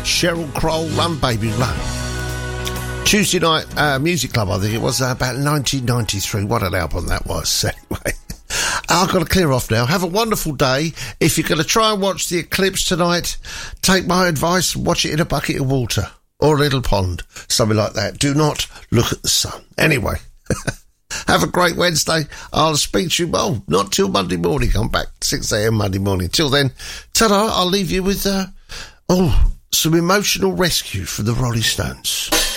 Cheryl Crow, Run Baby Run. Tuesday Night Music Club, I think it was, about 1993. What an album that was. Anyway, I've got to clear off now. Have a wonderful day. If you're going to try and watch the eclipse tonight, take my advice and watch it in a bucket of water or a little pond, something like that. Do not look at the sun. Anyway, have a great Wednesday. I'll speak to you, well, not till Monday morning. I'm back 6 a.m. Monday morning. Till then, ta-da, I'll leave you with some emotional rescue from the Rolling Stones.